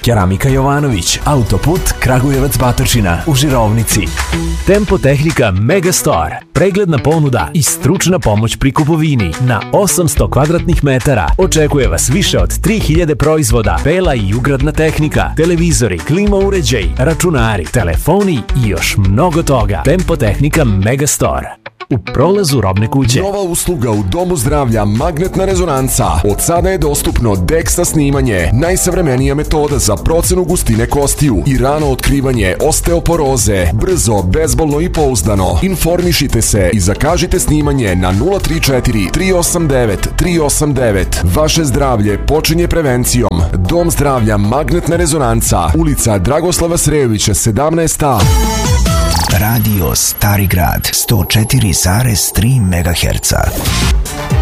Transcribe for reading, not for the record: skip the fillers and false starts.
Keramika Jovanović, autoput Kragujevac Batočina u Žirovnici. Tempo Tehnika Megastore, pregledna ponuda i stručna pomoć pri kupovini. Na 800 kvadratnih metara očekuje vas više od 3000 proizvoda, bela i ugradna tehnika, televizori, klima uređaj, računari, telefoni i još mnogo toga. Tempo Tehnika Megastore u prolazu Robne kuće. Nova usluga u Domu zdravlja Magnetna rezonanca. Od sada je dostupno DEXA snimanje, najsavremenija metoda za procenu gustine kostiju i rano otkrivanje osteoporoze. Brzo, bezbolno i pouzdano. Informišite se i zakažite snimanje na 034 389 389. Vaše zdravlje počinje prevencijom. Dom zdravlja Magnetna rezonanca, ulica Dragoslava Srejovića 17A. Radio Stari Grad 104,3 MHz.